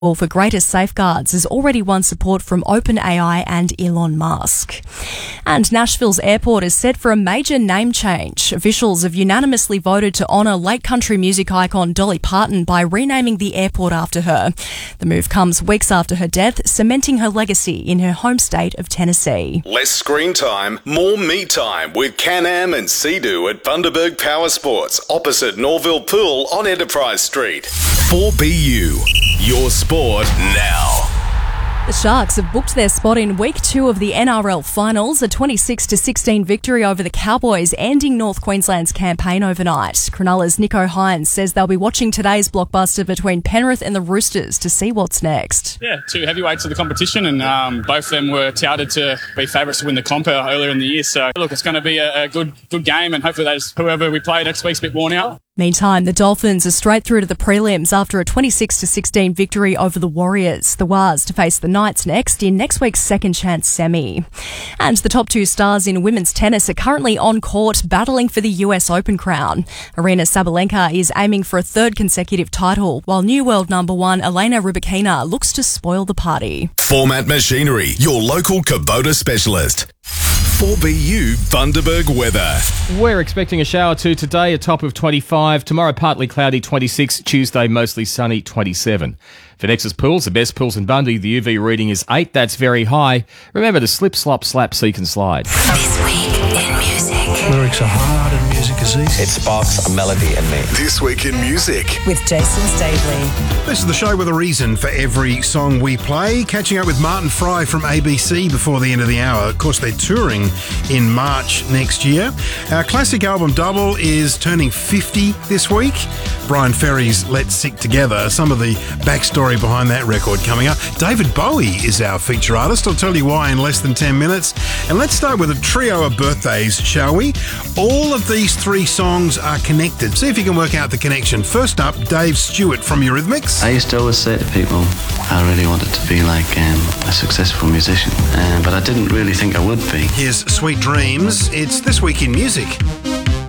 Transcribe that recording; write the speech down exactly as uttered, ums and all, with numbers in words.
Well, for greater safeguards has already won support from OpenAI and Elon Musk. And Nashville's airport is set for a major name change. Officials have unanimously voted to honour late country music icon Dolly Parton by renaming the airport after her. The move comes weeks after her death, cementing her legacy in her home state of Tennessee. Less screen time, more me time with Can-Am and Sea-Doo at Bundaberg Power Sports, opposite Norville Pool on Enterprise Street. four B U, your sport now. The Sharks have booked their spot in week two of the N R L finals, a twenty-six to sixteen victory over the Cowboys, ending North Queensland's campaign overnight. Cronulla's Nico Hines says they'll be watching today's blockbuster between Penrith and the Roosters to see what's next. Yeah, two heavyweights of the competition, and um, both of them were touted to be favourites to win the comp earlier in the year. So, look, it's going to be a, a good good game, and hopefully those, whoever we play next week's a bit worn out. Meantime, the Dolphins are straight through to the prelims after a twenty-six to sixteen victory over the Warriors. The Wars to face the Knights next in next week's second chance semi. And the top two stars in women's tennis are currently on court battling for the U S Open crown. Aryna Sabalenka is aiming for a third consecutive title, while new world number one Elena Rybakina looks to spoil the party. Format Machinery, your local Kubota specialist. four B U Bundaberg weather. We're expecting a shower too today, a top of twenty-five. Tomorrow, partly cloudy, twenty-six. Tuesday, mostly sunny, twenty-seven. For Nexus Pools, the best pools in Bundy, the U V reading is eight. That's very high. Remember to slip, slop, slap, seek and slide. This week in music. Lyrics are hard and music is easy. It sparks a melody in me. This week in music. With Jason Staveley. This is the show with a reason for every song we play. Catching up with Martin Fry from A B C before the end of the hour. Of course, they're touring in March next year. Our classic album Double is turning fifty this week. Brian Ferry's Let's Stick Together. Some of the backstory behind that record coming up. David Bowie is our feature artist. I'll tell you why in less than ten minutes. And let's start with a trio of birthdays, shall we? All of these three songs are connected. See if you can work out the connection. First up, Dave Stewart from Eurythmics. I used to always say to people I really wanted to be like um, a successful musician, uh, but I didn't really think I would be. Here's Sweet Dreams. It's This Week in Music.